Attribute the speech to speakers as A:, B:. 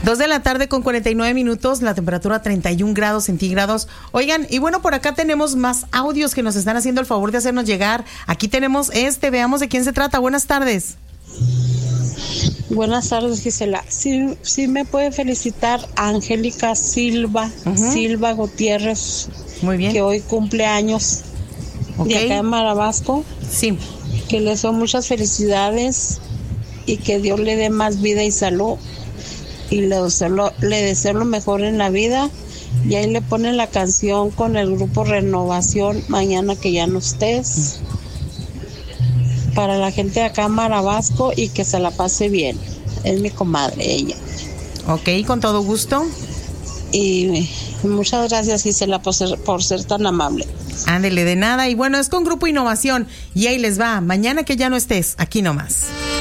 A: 2:49 p.m, la temperatura 31 grados centígrados. Oigan, y bueno, por acá tenemos más audios que nos están haciendo el favor de hacernos llegar. Aquí tenemos veamos de quién se trata. Buenas tardes.
B: Buenas tardes, Gisela. Sí me puede felicitar a Angélica Silva, Silva Gutiérrez.
A: Muy bien.
B: Que hoy cumple años. De acá en Marabasco.
A: Sí.
B: Que le son muchas felicidades y que Dios le dé más vida y salud. Y le deseo lo mejor en la vida. Y ahí le ponen la canción con el grupo Renovación, Mañana que ya no estés. Para la gente de acá en Marabasco y que se la pase bien. Es mi comadre, ella.
A: Ok, con todo gusto.
B: Y muchas gracias, Gisela, por ser tan amable.
A: Ándele, de nada. Y bueno, es con Grupo Innovación. Y ahí les va. Mañana que ya no estés, aquí nomás.